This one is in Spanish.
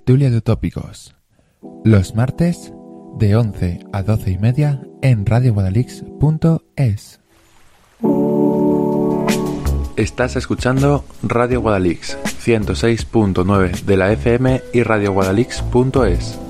tertulia de utópicos. Los martes de 11 a 12 y media en radioguadalix.es. Estás escuchando Radio Guadalix 106.9 de la FM y radioguadalix.es.